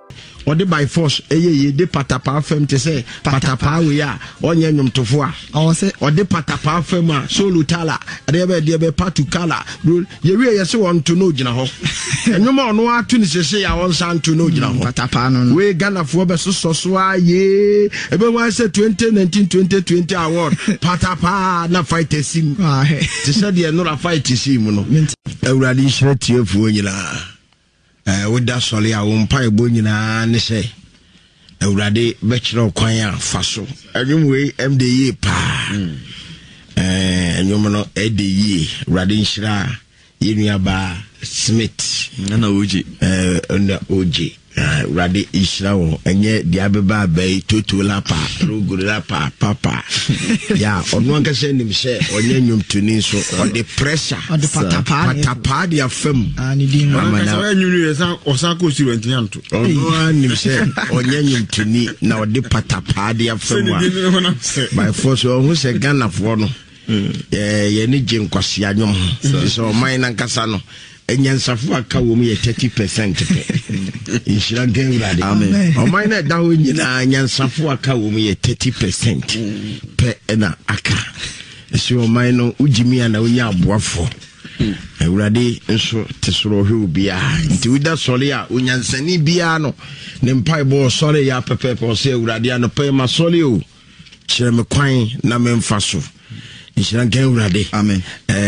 or the by force, de patapa fem to say, patapa we are, onion tofoa, or the patapa fema, so lutala, dear patu kala, you really so want to know, Jinaho. And no more no to say, I want son to know, Jinaho. Patapano, we gonna for so ye, everyone said 2019 2020 award, patapa, na fight a sim. To say, they are not a fight to see, Mono. Already shut here for you. With that solely, I won't pay bonina and say, Eurade bachelor choir faso. Anyway, MDE pa. And you know, Eddie, Radin Shra, Yuniaba Smith, Nana Uji, under Uji, Radi Israel, and yet the Ababa Bay, Tutu Lapa, Rugu Lapa, Papa. Yeah, on one can send him say, or Yenium Tuniso, or the pressure, or the Patapadi of film. And he didn't know Osako Sirantianto. Or one himself, or Yenium Tuni, now the Patapadi of film. By force, who said gun of one. Yeni Jim Quasiano, so mine and Casano. And Yansafua Kawumi 30%. In Sri Lankan, amen. Or mine at Dawin Yansafua Kawumi 30% per ena aka. So mine Ujimi and Unya Buafo. Ready and so Tesoro who be into with that solia, Unyansani Biano, Nempai Bo Solia Pepe or say Radiano Pema Solio, Chermequine, Namen Faso. In Sri Lankan, amen.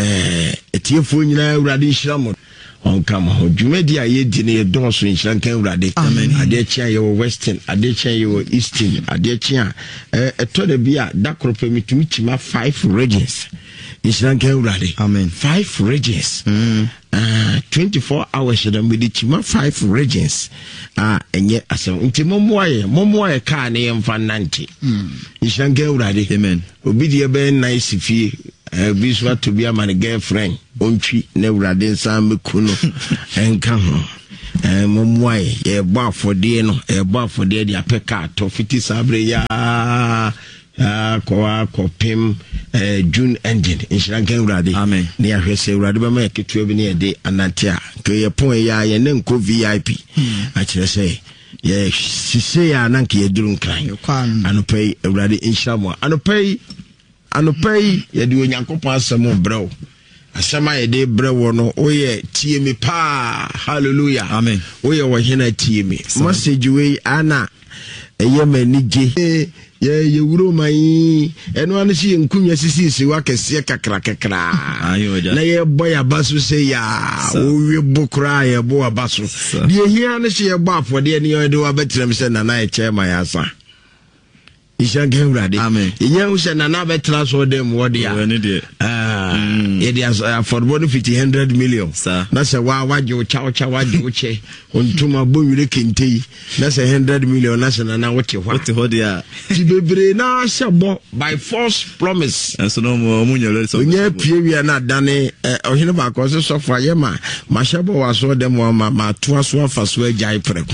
Etiofuna Radin Shramon. On come home. Jumedia ye dinner doors in Sri Lankan Radi. Amen. Adechia your western, Adechia your eastern, Adechia. A told beer that could permit to meet 5 regions. In Sri Lankan Radi. Amen. 5 regions. 24 hours with the Chima 5 regions. And yet, as a Momoy car name for 90. In Sri Lankan Radi. Amen. Obidia ben nice if you. Biswa to be a man girlfriend, Onchi, Nevradin Sam Kuno, and come home. And Mumway, a bar for Dino, a bar for the Apeka, Tofiti Sabre, Koa, Kopim, June engine in Sri Lankan Radi. Amen. Near her say Radibama, Kitwebini a day, and Natia, Kaya Point ya, and then co VIP. I should say. Yes, she say, Ananki, a drunk crying. And pay a Radi in Shamwa, and pay. Ano pay ye di onyankopon asemo bro asema ye de bro no oye tie me pa hallelujah amen oye wo hena tie me message we ana eye manije ye wuro man eno an si nkunya sisi wa kese kakra na ye boy abaso say ya owe bokra ye bo abaso de hia ne se ye bo afode ne ye de wa betrem se na ye chairman ya sa Ishangen Radi. Amen. You say Nana betra so them what they are. It is for 100 million. That's a wajo chow che on tuma boy kinte. That's 100 million. That's Nana what you want. What they are. Tibebre na shabo by false promise. And so no more munyo. So yeah, we not done or him about causes of fire. Mashabo was so them ma tuaswa faswe jai preko.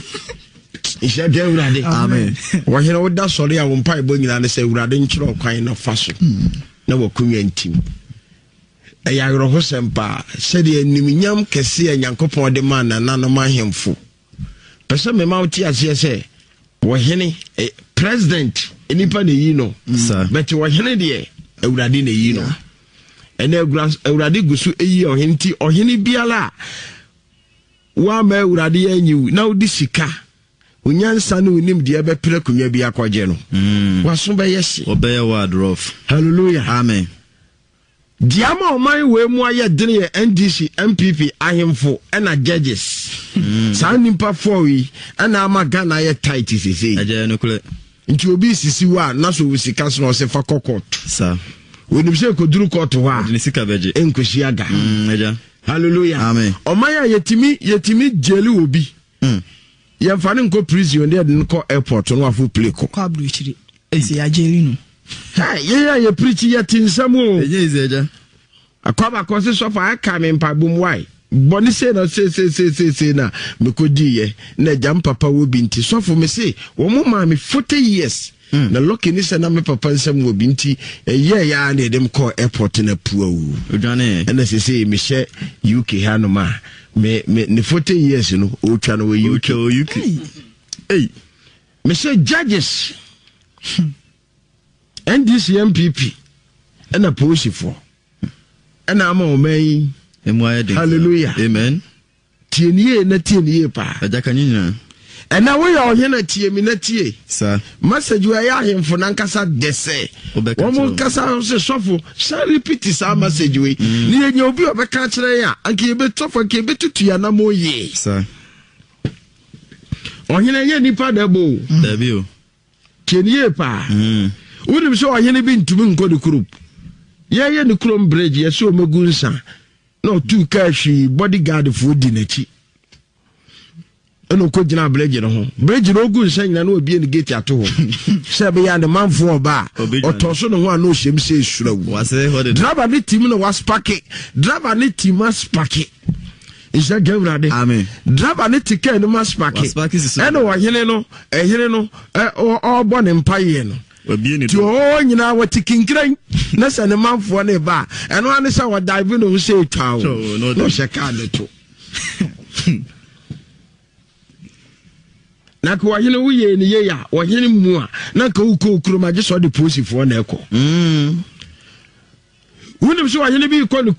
Amen. Why you know that sorry I won't pay bring and say Radin Chro kind of fashion. No community. A Yagro Sempa said the Nimiam Kessia Yankopon de man and none of my himful. Person me mount as you say, Wahini a president, anybody you know, but you are Henry, a Radine you know. And a Radigusu a year or Hinti or Henny Biala. Wame Radi and you now this car. Unyansa no nim de be pere kunya bi akwaje no waso be yesi obey word rough hallelujah amen diama oman we mu aye dene ye NDC MPP ahemfo na judges sa nimpa for wi na ama Ghana ye tight sisi aje no kule nti obi sisi wa na so wusika so no se fa court sa we nim se ko duru court wa de sika beje enkoshi aga aja hallelujah amen oman ya yetimi jeli obi ya mfani nko prison there nko airport no afu play ko abdu chiri esi ya jeli no ye preach ya tinsamo ye izeja akwaba ko se sofa aka me mpabum why boni se na se na me kodi ye na jam papa wo binti sofo me se wo mo ma me 40 years na lucky ni se na me papa nsem wo binti ya na edem call airport na puawu odwane na se me she UK hanoma me ne 40 years no o twa no UK hey me say judges NDC MPP na posifo na ama o mai hallelujah amen tienie pa ajaka nyina na we ya ohena tie mi na tie sa message we ya hemfo na nkasa dese wo nkasa se sofo sha repeat sa message we ni enya obi obeka kire ya anke ye betofo anke betutu ya na moye sa ohena ye nipa dabo dabi o tienie pa wonim so ohena bi ntumi nko de group ye ne Chrome bridge ye so magunsa no tu kashi bodyguard for dinachi eno ko gina bridge no ho bridge no gu nsa nyina no obi en gate ato ho se be ya de manfo oba otoso no ho ano hyem se surawu driver ne team no was parking driver ne team was parking isa gavrade amen driver ne ticket no mas parking eno wo hene no o bo ne mpaye no ti o nyina wati kinkran na se ne manfo ne ba eno ane se wa dive no se twa no sheka ne to na ko wahene wuye ni ye ya wahene mu a na ka uko kuroma je so de posifo na eko wunim so wahene bi ko